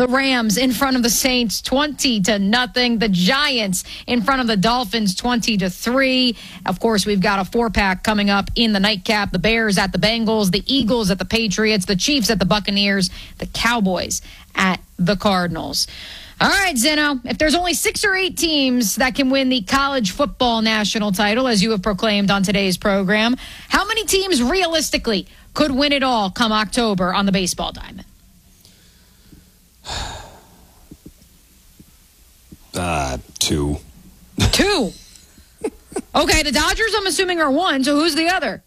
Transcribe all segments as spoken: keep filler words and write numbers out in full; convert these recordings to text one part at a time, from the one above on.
The Rams in front of the Saints, twenty to nothing. The Giants in front of the Dolphins, twenty to three. Of course, we've got a four-pack coming up in the nightcap. The Bears at the Bengals, the Eagles at the Patriots, the Chiefs at the Buccaneers, the Cowboys at the Cardinals. All right, Zeno, if there's only six or eight teams that can win the college football national title, as you have proclaimed on today's program, how many teams realistically could win it all come October on the baseball diamond? Uh, two. Two. Okay, the Dodgers, I'm assuming, are one, so who's the other?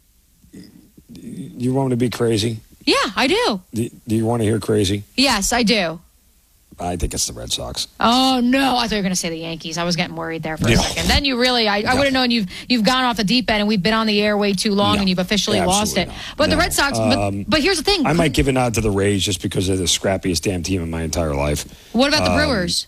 You want me to be crazy? Yeah, I do. Do, do you want to hear crazy? Yes, I do. I think it's the Red Sox. Oh, no. I thought you were going to say the Yankees. I was getting worried there for a No. second. Then you really, I, I would have known you've you've gone off the deep end and we've been on the air way too long No. and you've officially Yeah, lost it. absolutely not. But the No. Red Sox, Um, but, but here's the thing. I might give a nod to the Rays just because they're the scrappiest damn team in my entire life. What about the Um, Brewers?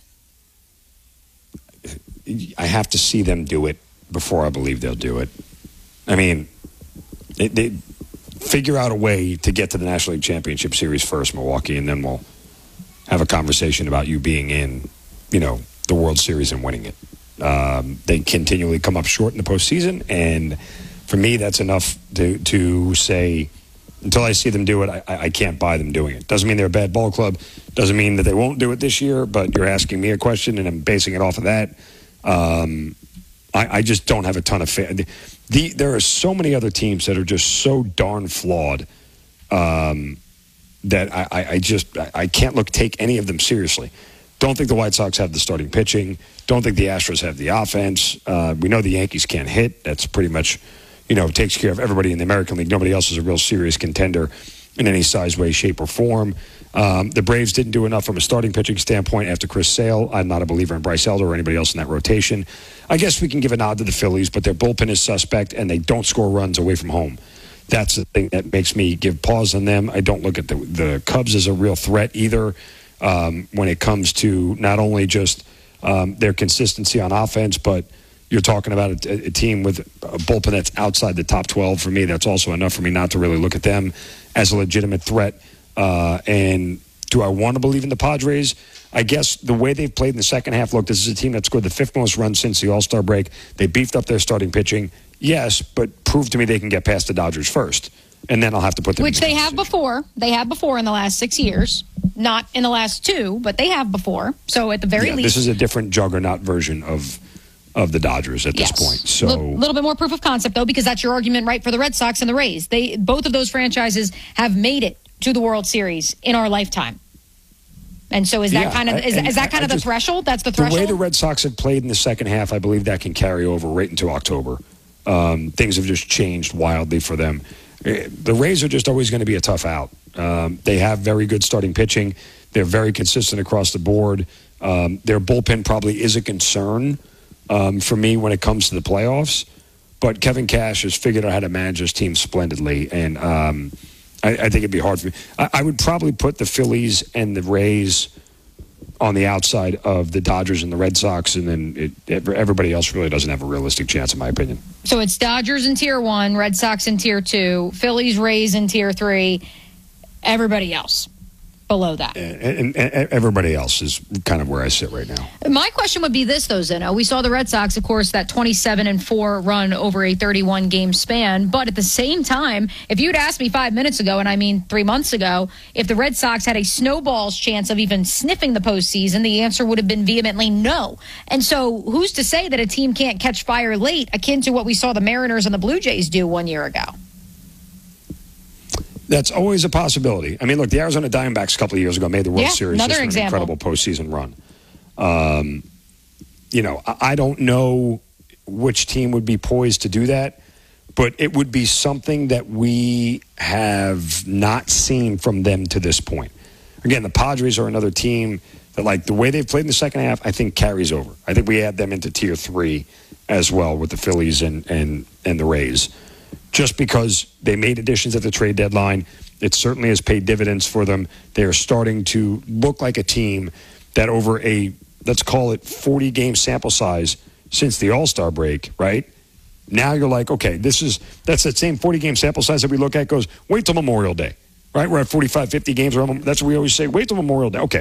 I have to see them do it before I believe they'll do it. I mean, they, they figure out a way to get to the National League Championship Series first, Milwaukee, and then we'll have a conversation about you being in, you know, the World Series and winning it. Um, they continually come up short in the postseason, and for me, that's enough to to say, until I see them do it, I, I can't buy them doing it. Doesn't mean they're a bad ball club. Doesn't mean that they won't do it this year, but you're asking me a question, and I'm basing it off of that. Um, I, I just don't have a ton of faith. The, the, there are so many other teams that are just so darn flawed um, that I, I, I just I, I can't look take any of them seriously. Don't think the White Sox have the starting pitching. Don't think the Astros have the offense. Uh, we know the Yankees can't hit. That's pretty much, you know, takes care of everybody in the American League. Nobody else is a real serious contender in any size, way, shape, or form. Um, the Braves didn't do enough from a starting pitching standpoint after Chris Sale. I'm not a believer in Bryce Elder or anybody else in that rotation. I guess we can give a nod to the Phillies, but their bullpen is suspect, and they don't score runs away from home. That's the thing that makes me give pause on them. I don't look at the, the Cubs as a real threat either um, when it comes to not only just um, their consistency on offense, but you're talking about a, a team with a bullpen that's outside the top twelve. For me, that's also enough for me not to really look at them as a legitimate threat. Uh, and do I want to believe in the Padres? I guess the way they've played in the second half, look, this is a team that scored the fifth most runs since the All-Star break. They beefed up their starting pitching. Yes, but prove to me they can get past the Dodgers first. And then I'll have to put them Which in the they have before. They have before in the last six years. Not in the last two, but they have before. So at the very yeah, least. This is a different juggernaut version of of the Dodgers at yes. this point. So a L- little bit more proof of concept, though, because that's your argument, right, for the Red Sox and the Rays. They both of those franchises have made it to the World Series in our lifetime. And so is that Yeah, kind of is, I, is that kind I of the just, threshold? That's the the threshold? way the Red Sox have played in the second half, I believe that can carry over right into October. Um, things have just changed wildly for them. Eh, The Rays are just always going to be a tough out. Um, they have very good starting pitching. They're very consistent across the board. Um, their bullpen probably is a concern um, for me when it comes to the playoffs. But Kevin Cash has figured out how to manage his team splendidly, and um, I, I think it'd be hard for me. I, I would probably put the Phillies and the Rays on the outside of the Dodgers and the Red Sox, and then it, everybody else really doesn't have a realistic chance, in my opinion. So it's Dodgers in tier one, Red Sox in tier two, Phillies, Rays in tier three, everybody else below that. And, and, and everybody else is kind of where I sit right now. My question would be this, though, Zeno. We saw the Red Sox, of course, that twenty-seven and four run over a thirty-one game span. But at the same time, if you'd asked me five minutes ago, and I mean three months ago, if the Red Sox had a snowball's chance of even sniffing the postseason, the answer would have been vehemently no. And so who's to say that a team can't catch fire late, akin to what we saw the Mariners and the Blue Jays do one year ago? That's always a possibility. I mean, look, the Arizona Diamondbacks a couple of years ago made the World Yeah, Series another just for an example. incredible postseason run. Um, you know, I, I don't know which team would be poised to do that, but it would be something that we have not seen from them to this point. Again, the Padres are another team that, like, the way they've played in the second half, I think carries over. I think we add them into tier three as well with the Phillies and, and, and the Rays. Just because they made additions at the trade deadline, it certainly has paid dividends for them. They are starting to look like a team that over a, let's call it forty-game sample size since the All-Star break, right? Now you're like, okay, this is, that's that same forty-game sample size that we look at goes, wait till Memorial Day, right? We're at forty-five, fifty games. That's what we always say, wait till Memorial Day. Okay.